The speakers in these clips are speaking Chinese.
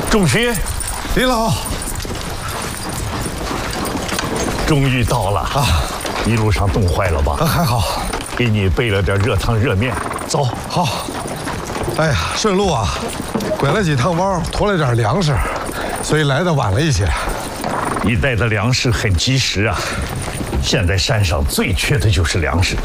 仲勋， 李老， 终于到了啊！一路上冻坏了吧？ 还好， 给你备了点热汤热面，走。 好。哎呀，顺路啊，拐了几趟弯，驮了点粮食，所以来的晚了一些。 你带的粮食很及时啊！现在山上最缺的就是粮食。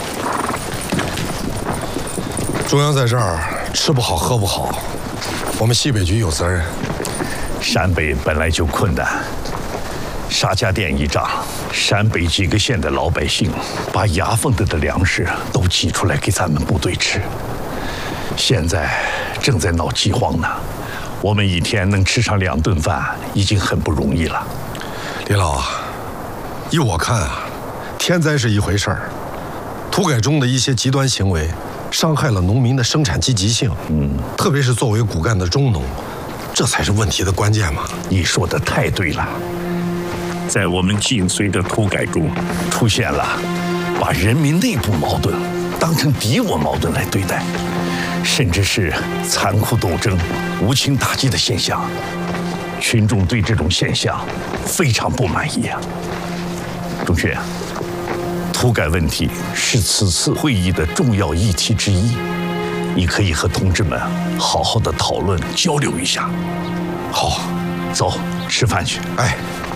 中央在这儿吃不好喝不好，我们西北局有责任。 陕北本来就困难，沙家店一仗，陕北几个县的老百姓把牙缝里的粮食都挤出来给咱们部队吃。现在正在闹饥荒呢，我们一天能吃上2顿饭已经很不容易了。 李老啊，依我看啊，天灾是一回事儿，土改中的一些极端行为伤害了农民的生产积极性，特别是作为骨干的中农，这才是问题的关键嘛。 你说的太对了，在我们紧随的土改中，出现了把人民内部矛盾当成敌我矛盾来对待，甚至是残酷斗争、无情打击的现象。群众对这种现象非常不满意啊。仲勋，土改问题是此次会议的重要议题之一，你可以和同志们好好的讨论交流一下。 好， 走，吃饭去。 哎，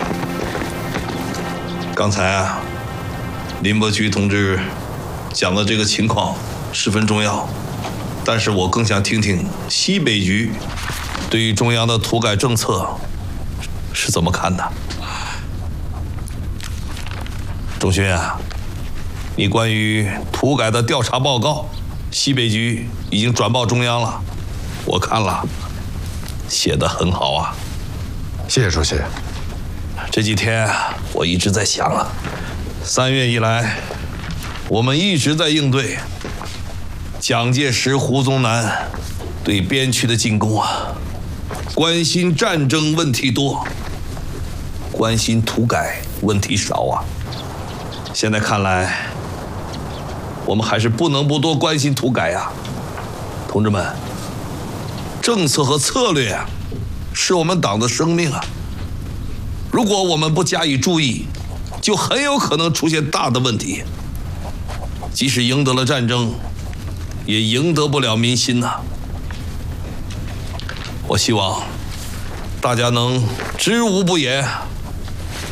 刚才啊，林伯渠同志讲的这个情况十分重要，但是我更想听听西北局对于中央的土改政策是怎么看的。仲勋啊，你关于土改的调查报告，西北局已经转报中央了，我看了，写得很好啊。 谢谢主席。 这几天我一直在想啊，3月以来，我们一直在应对蒋介石、胡宗南对边区的进攻啊，关心战争问题多，关心土改问题少啊。现在看来，我们还是不能不多关心土改啊。同志们，政策和策略啊，是我们党的生命啊。如果我们不加以注意，就很有可能出现大的问题。即使赢得了战争，也赢得不了民心呐。我希望大家能知无不言，